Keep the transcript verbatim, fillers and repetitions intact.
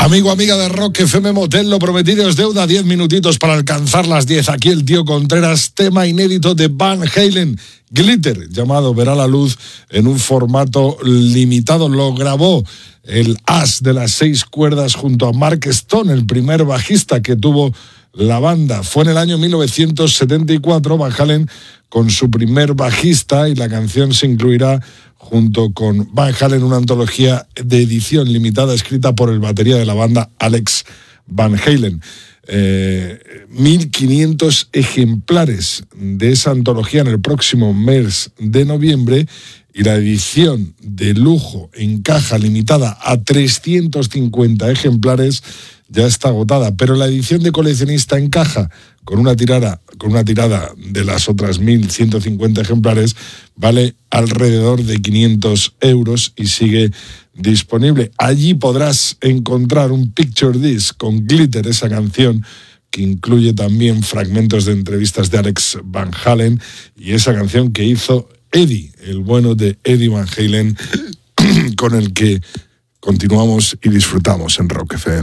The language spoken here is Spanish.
Amigo, amiga de Rock F M, Motel, lo prometido es deuda. Diez minutitos para alcanzar las diez. Aquí el tío Contreras, tema inédito de Van Halen, Glitter, llamado verá la luz en un formato limitado. Lo grabó el as de las seis cuerdas junto a Mark Stone, el primer bajista que tuvo la banda. Fue en el año mil novecientos setenta y cuatro, Van Halen con su primer bajista, y la canción se incluirá junto con Van Halen, una antología de edición limitada escrita por el batería de la banda, Alex Van Halen. Eh, mil quinientos ejemplares de esa antología en el próximo mes de noviembre, y la edición de lujo en caja limitada a trescientos cincuenta ejemplares ya está agotada, pero la edición de coleccionista en caja con una tirada, con una tirada de las otras mil ciento cincuenta ejemplares vale alrededor de quinientos euros y sigue disponible. Allí podrás encontrar un picture disc con Glitter, esa canción que incluye también fragmentos de entrevistas de Alex Van Halen, y esa canción que hizo Eddie, el bueno de Eddie Van Halen, con el que continuamos y disfrutamos en Rock F M.